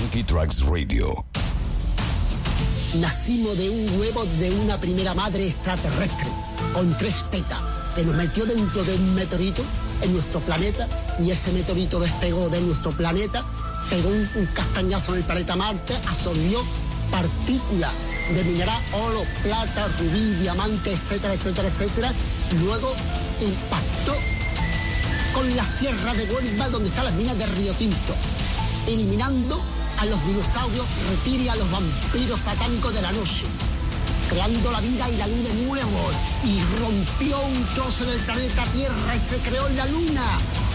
Funky Tracks Radio. Nacimos de un huevo de una primera madre extraterrestre, con 3 tetas, que nos metió dentro de un meteorito en nuestro planeta, y ese meteorito despegó de nuestro planeta, pegó un castañazo en el planeta Marte, absorbió partículas de mineral, oro, plata, rubí, diamante, etcétera, etcétera, etcétera. Luego impactó con la sierra de Huelva, donde están las minas de Río Tinto, eliminando a los dinosaurios, reptiles, a los vampiros satánicos de la noche, creando la vida y la luz de nuevo, y rompió un trozo del planeta Tierra y se creó la luna.